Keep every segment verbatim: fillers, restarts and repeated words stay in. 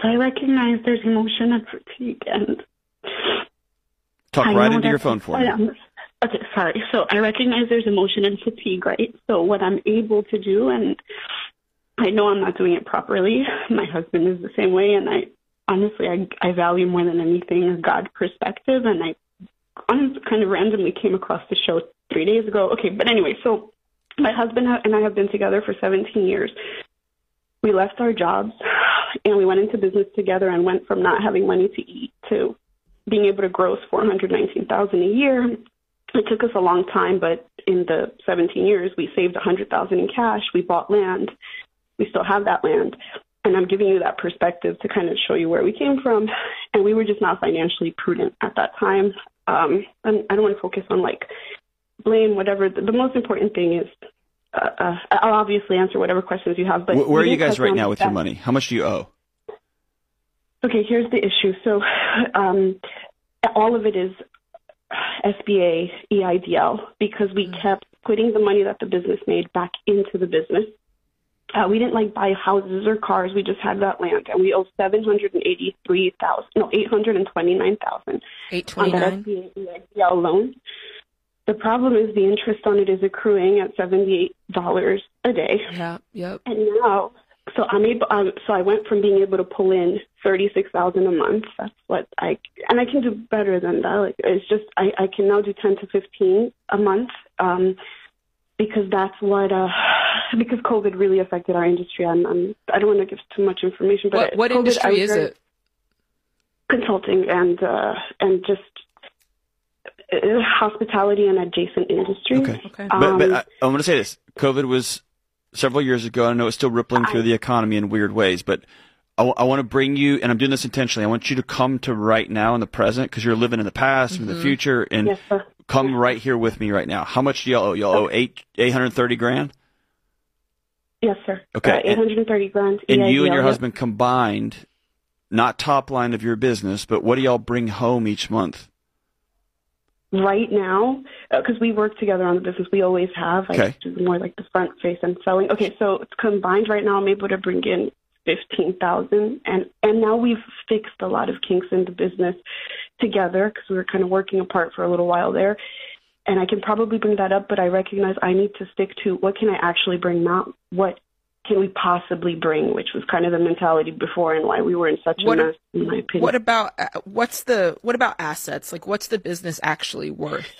So I recognize there's emotion and fatigue, and talk I right know into your that- phone for I me. am- Okay, sorry. So I recognize there's emotion and fatigue, right? So what I'm able to do, and I know I'm not doing it properly. My husband is the same way, and I honestly, I, I value more than anything a God perspective, and I honestly kind of randomly came across the show three days ago. Okay, but anyway, so my husband and I have been together for seventeen years. We left our jobs, and we went into business together and went from not having money to eat to being able to gross four hundred nineteen thousand dollars a year. It took us a long time, but in the seventeen years, we saved one hundred thousand dollars in cash. We bought land. We still have that land. And I'm giving you that perspective to kind of show you where we came from. And we were just not financially prudent at that time. Um, and I don't want to focus on, like, blame, whatever. The, the most important thing is, uh, uh, I'll obviously answer whatever questions you have. But Where, where are you didn't guys touch right on now with that. your money? How much do you owe? Okay, here's the issue. So um, all of it is S B A, E I D L, because we kept putting the money that the business made back into the business. Uh, we didn't like buy houses or cars. We just had that land, and we owe seven hundred and eighty-three thousand. No, eight hundred and twenty-nine thousand eight on that twenty-nine. S B A E I D L loan. The problem is the interest on it is accruing at seventy-eight dollars a day, Yeah. Yep. and now, so I'm able. Um, so I went from being able to pull in thirty-six thousand a month. That's what I, and I can do better than that. Like, it's just I, I can now do ten to fifteen a month. Um, because that's what, uh, because COVID really affected our industry. I'm, I'm, I don't want to give too much information, but What, what COVID, I industry was is very- it? Consulting and, uh, and just uh, hospitality and adjacent industries. Okay. Okay. But, but Um, I, I want to say this. COVID was several years ago. I know it's still rippling through I- the economy in weird ways, but I, w- I want to bring you, and I'm doing this intentionally, I want you to come to right now in the present, because you're living in the past and the future, and Yes, sir. come right here with me right now. How much do y'all owe? Y'all owe eight, eight hundred thirty grand? Yes, sir. Okay, Uh, eight hundred thirty grand. And you and E I D L, your yep. husband combined, not top line of your business, but what do y'all bring home each month? Right now, because we work together on the business, we always have. I Okay. do more like the front face and selling. Okay, so it's combined right now, I'm able to bring in fifteen thousand, and and now we've fixed a lot of kinks in the business together because we were kind of working apart for a little while there. And I can probably bring that up, but I recognize I need to stick to what can I actually bring, not what can we possibly bring, which was kind of the mentality before and why we were in such What- a mess, in my opinion. What about uh, what's the what about assets? Like, what's the business actually worth?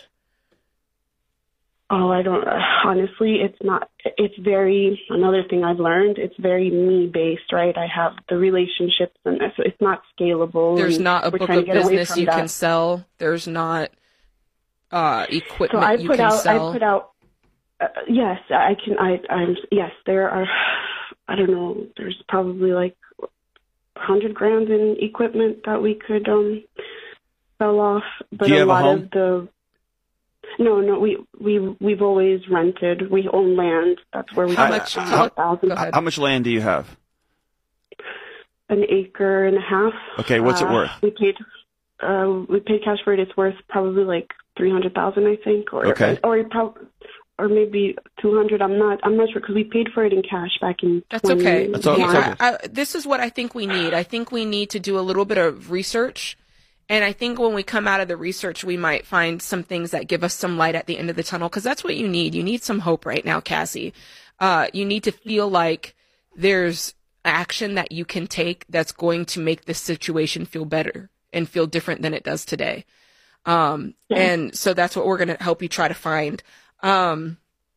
Oh, I don't, uh, honestly, it's not, it's very, another thing I've learned, it's very me-based, right? I have the relationships, and so it's not scalable. There's and not a we're book trying of to get away business from you that. can sell. There's not uh, So equipment I you put can out, sell. I put out, uh, yes, I can, I, I'm, yes, there are, I don't know, there's probably like a hundred grand in equipment that we could, um, sell off, but Do you a have a lot home? of the, no, no, we, we, we've always rented. We own land. That's where we How put much- one how- hundred thousand. Go ahead. How much land do you have? An acre and a half. Okay, what's it Uh, worth? We paid, uh, we paid cash for it. It's worth probably like three hundred thousand, I think, or Okay. or probably, or maybe two hundred. I'm not, I'm not sure because we paid for it in cash back in. That's okay. That's all- that's Yeah, okay. I, I, this is what I think we need. I think we need to do a little bit of research. And I think when we come out of the research, we might find some things that give us some light at the end of the tunnel, because that's what you need. You need some hope right now, Cassie. Uh, you need to feel like there's action that you can take that's going to make this situation feel better and feel different than it does today. Um, Yeah. and so that's what we're going to help you try to find. Um,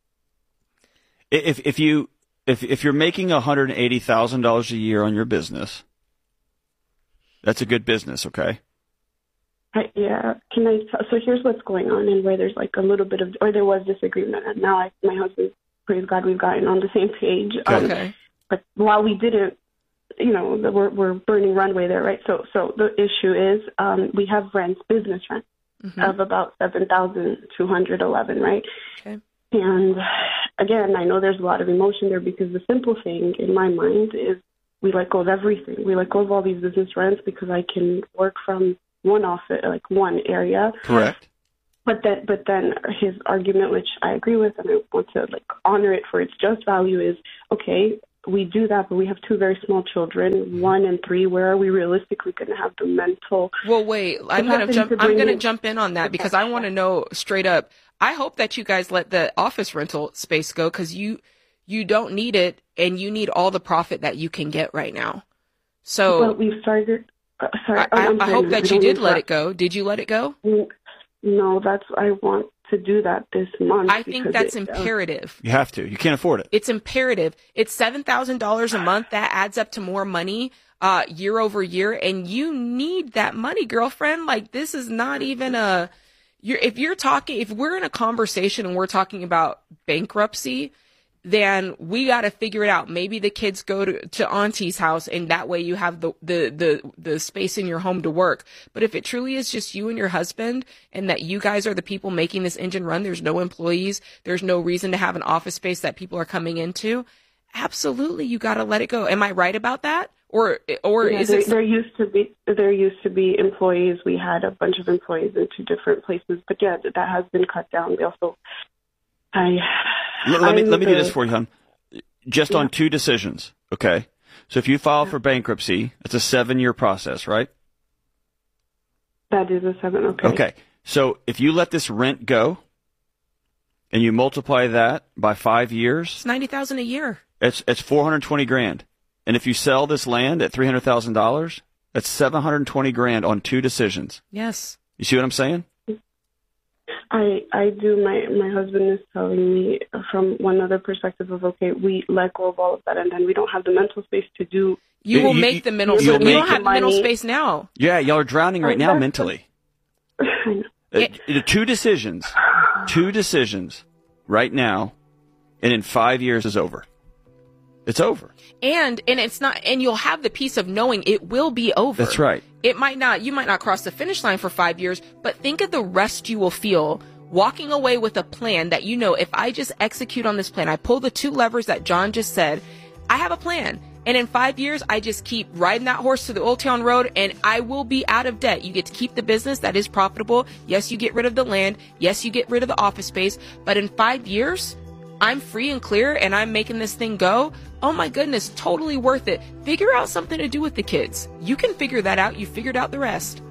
If if you if if you're making one hundred eighty thousand dollars a year on your business, that's a good business, okay? I, yeah. Can I? So here's what's going on, and where there's like a little bit of, or there was disagreement, and now I, my husband, praise God, we've gotten on the same page. Um, okay. But while we didn't, you know, the- we're we're burning runway there, right? So so the issue is, um, we have rents, business rent Mhm. of about seven thousand two hundred eleven, right? Okay. And again, I know there's a lot of emotion there because the simple thing in my mind is we let go of everything. We let go of all these business rents because I can work from one office, like one area. Correct. But then, but then his argument, which I agree with, and I want to like honor it for its just value, is okay. we do that, but we have two very small children, one and three. Where are we realistically going to have the mental? Well, wait, I'm going to jump, to I'm going to in- jump in on that because I want to know straight up. I hope that you guys let the office rental space go because you, you don't need it and you need all the profit that you can get right now. So well, we started, uh, sorry, I, I, I'm I hope sorry, that you did let it go. Did you let it go? No, that's, I want to do that this month. I think that's it, imperative. You have to. You can't afford it. It's imperative. It's seven thousand dollars a month. That adds up to more money uh, year over year. And you need that money, girlfriend. Like, this is not even a, you're, if you're talking, if we're in a conversation and we're talking about bankruptcy, then we got to figure it out. Maybe the kids go to, to auntie's house and that way you have the, the, the, the space in your home to work. But if it truly is just you and your husband and that you guys are the people making this engine run, there's no employees, there's no reason to have an office space that people are coming into. Absolutely. You got to let it go. Am I right about that? Or, or yeah, is there, it? There used to be, there used to be employees. We had a bunch of employees in two different places, but yeah, that has been cut down. We also, I, Let, let me I'm let me do the- this for you, hon. Just Yeah. on two decisions, okay? So if you file for bankruptcy, it's a seven-year process, right? That is a seven. Okay. Okay. So if you let this rent go, and you multiply that by five years, It's ninety thousand a year. it's it's four hundred twenty grand. And if you sell this land at three hundred thousand dollars, that's seven hundred twenty grand on two decisions. Yes. You see what I'm saying? I I do. My my husband is telling me from one other perspective of okay, we let go of all of that, and then we don't have the mental space to do. You You- will you- make the mental you'll space. You make don't have the mental money. space now. Yeah, y'all are drowning right now Exactly. mentally. I know. Uh, the two decisions, two decisions right now, and in five years is over. It's over. And and it's not and you'll have the peace of knowing it will be over. That's right. It might not you might not cross the finish line for five years, but think of the rest you will feel walking away with a plan that you know if I just execute on this plan, I pull the two levers that John just said, I have a plan. And in five years, I just keep riding that horse to the Old Town Road and I will be out of debt. You get to keep the business that is profitable. Yes, you get rid of the land. Yes, you get rid of the office space. But in five years, I'm free and clear and I'm making this thing go. Oh my goodness, totally worth it. Figure out something to do with the kids. You can figure that out. You figured out the rest.